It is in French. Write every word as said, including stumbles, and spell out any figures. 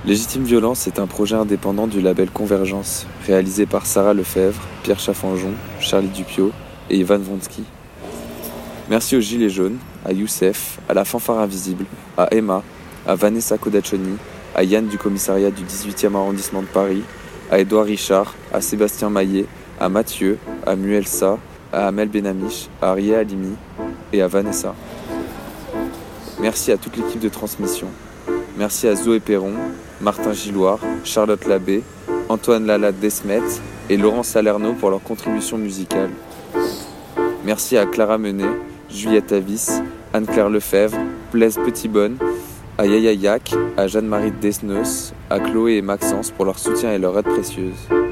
Légitime Violence est un projet indépendant du label Convergence, réalisé par Sarah Lefebvre, Pierre Chaffanjon, Charlie Dupio et Ivan Vronsky. Merci aux Gilets jaunes, à Youssef, à la Fanfare Invisible, à Emma, à Vanessa Kodachoni, à Yann du commissariat du dix-huitième arrondissement de Paris, à Édouard Richard, à Sébastien Maillet, à Mathieu, à Muelsa, à Amel Benamiche, à Ria Halimi et à Vanessa. Merci à toute l'équipe de transmission. Merci à Zoé Perron, Martin Gilloire, Charlotte Labbé, Antoine Lala Desmet et Laurent Salerno pour leur contribution musicale. Merci à Clara Menet, Juliette Avis, Anne-Claire Lefebvre, Blaise Petitbonne, à Yaya Yak, à Jeanne-Marie Desnos, à Chloé et Maxence pour leur soutien et leur aide précieuse.